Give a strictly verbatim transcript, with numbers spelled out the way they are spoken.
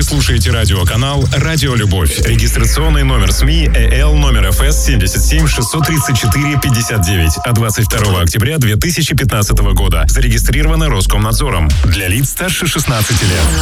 Вы слушаете радиоканал «Радио Любовь». Регистрационный номер СМИ ЭЛ номер ФС семьдесят семь шестьсот тридцать четыре пятьдесят девять от двадцать второго октября две тысячи пятнадцатого года. Зарегистрировано Роскомнадзором. Для лиц старше шестнадцати лет.